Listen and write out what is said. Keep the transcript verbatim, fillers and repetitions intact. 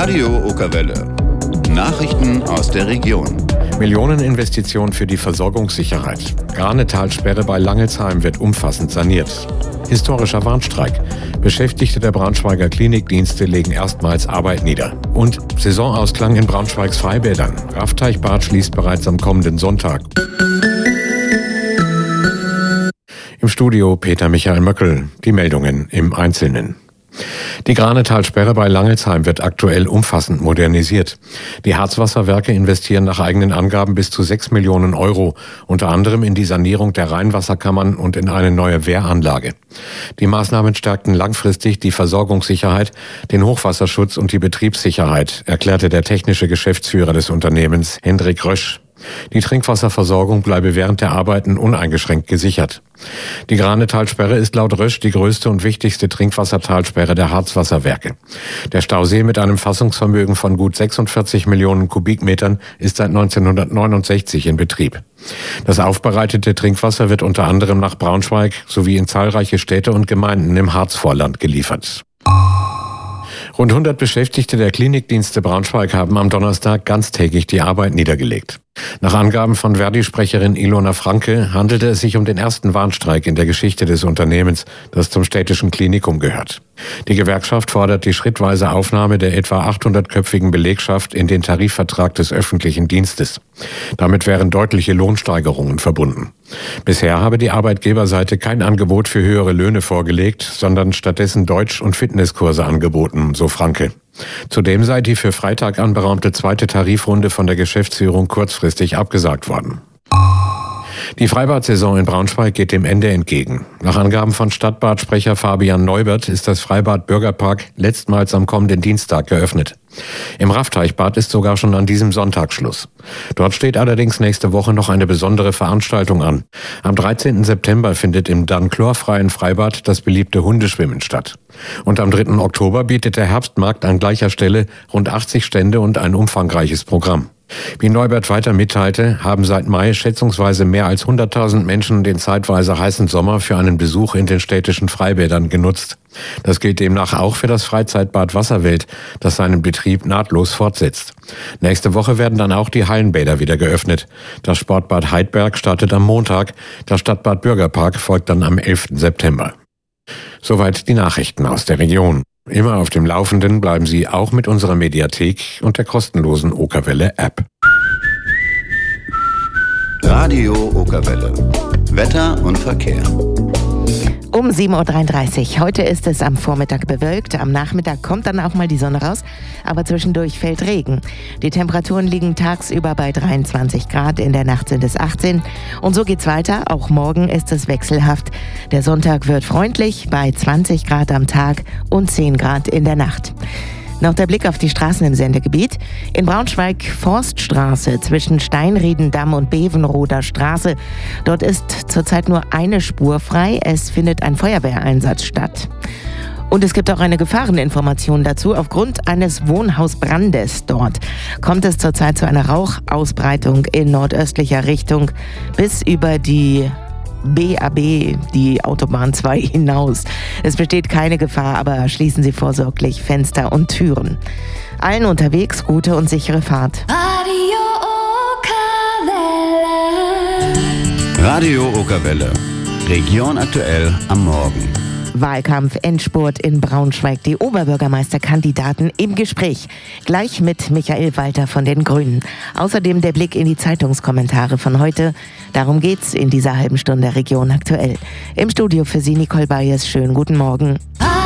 Radio Okerwelle. Nachrichten aus der Region. Millioneninvestition für die Versorgungssicherheit. Granetalsperre bei Langelsheim wird umfassend saniert. Historischer Warnstreik. Beschäftigte der Braunschweiger Klinikdienste legen erstmals Arbeit nieder. Und Saisonausklang in Braunschweigs Freibädern. Raffteichbad schließt bereits am kommenden Sonntag. Im Studio Peter Michael Möckel. Die Meldungen im Einzelnen. Die Granetalsperre bei Langelsheim wird aktuell umfassend modernisiert. Die Harzwasserwerke investieren nach eigenen Angaben bis zu sechs Millionen Euro, unter anderem in die Sanierung der Rheinwasserkammern und in eine neue Wehranlage. Die Maßnahmen stärkten langfristig die Versorgungssicherheit, den Hochwasserschutz und die Betriebssicherheit, erklärte der technische Geschäftsführer des Unternehmens, Hendrik Rösch. Die Trinkwasserversorgung bleibe während der Arbeiten uneingeschränkt gesichert. Die Granetalsperre ist laut Rösch die größte und wichtigste Trinkwassertalsperre der Harzwasserwerke. Der Stausee mit einem Fassungsvermögen von gut sechsundvierzig Millionen Kubikmetern ist seit neunzehnhundertneunundsechzig in Betrieb. Das aufbereitete Trinkwasser wird unter anderem nach Braunschweig sowie in zahlreiche Städte und Gemeinden im Harzvorland geliefert. Rund hundert Beschäftigte der Klinikdienste Braunschweig haben am Donnerstag ganztägig die Arbeit niedergelegt. Nach Angaben von Verdi-Sprecherin Ilona Franke handelte es sich um den ersten Warnstreik in der Geschichte des Unternehmens, das zum städtischen Klinikum gehört. Die Gewerkschaft fordert die schrittweise Aufnahme der etwa achthundertköpfigen Belegschaft in den Tarifvertrag des öffentlichen Dienstes. Damit wären deutliche Lohnsteigerungen verbunden. Bisher habe die Arbeitgeberseite kein Angebot für höhere Löhne vorgelegt, sondern stattdessen Deutsch- und Fitnesskurse angeboten, so Franke. Zudem sei die für Freitag anberaumte zweite Tarifrunde von der Geschäftsführung kurzfristig abgesagt worden. Die Freibad-Saison in Braunschweig geht dem Ende entgegen. Nach Angaben von Stadtbadsprecher Fabian Neubert ist das Freibad Bürgerpark letztmals am kommenden Dienstag geöffnet. Im Raffteichbad ist sogar schon an diesem Sonntag Schluss. Dort steht allerdings nächste Woche noch eine besondere Veranstaltung an. Am dreizehnten September findet im dann chlorfreien Freibad das beliebte Hundeschwimmen statt. Und am dritten Oktober bietet der Herbstmarkt an gleicher Stelle rund achtzig Stände und ein umfangreiches Programm. Wie Neubert weiter mitteilte, haben seit Mai schätzungsweise mehr als hunderttausend Menschen den zeitweise heißen Sommer für einen Besuch in den städtischen Freibädern genutzt. Das gilt demnach auch für das Freizeitbad Wasserwelt, das seinen Betrieb nahtlos fortsetzt. Nächste Woche werden dann auch die Hallenbäder wieder geöffnet. Das Sportbad Heidberg startet am Montag, das Stadtbad Bürgerpark folgt dann am elften September. Soweit die Nachrichten aus der Region. Immer auf dem Laufenden bleiben Sie auch mit unserer Mediathek und der kostenlosen Okerwelle-App. Radio Okerwelle. Wetter und Verkehr. Um sieben Uhr dreiunddreißig. Heute ist es am Vormittag bewölkt. Am Nachmittag kommt dann auch mal die Sonne raus, aber zwischendurch fällt Regen. Die Temperaturen liegen tagsüber bei dreiundzwanzig Grad, in der Nacht sind es achtzehn. Und so geht's weiter. Auch morgen ist es wechselhaft. Der Sonntag wird freundlich bei zwanzig Grad am Tag und zehn Grad in der Nacht. Noch der Blick auf die Straßen im Sendegebiet. In Braunschweig Forststraße zwischen Steinriedendamm und Bevenroder Straße. Dort ist zurzeit nur eine Spur frei. Es findet ein Feuerwehreinsatz statt. Und es gibt auch eine Gefahreninformation dazu. Aufgrund eines Wohnhausbrandes dort kommt es zurzeit zu einer Rauchausbreitung in nordöstlicher Richtung bis über die B A B, die Autobahn zwei, hinaus. Es besteht keine Gefahr, aber schließen Sie vorsorglich Fenster und Türen. Allen unterwegs gute und sichere Fahrt. Radio Okerwelle. Radio Okerwelle. Region aktuell am Morgen. Wahlkampf-Endspurt in Braunschweig. Die Oberbürgermeisterkandidaten im Gespräch. Gleich mit Michael Walter von den Grünen. Außerdem der Blick in die Zeitungskommentare von heute. Darum geht's in dieser halben Stunde Region aktuell. Im Studio für Sie Nicole Bayes. Schönen guten Morgen.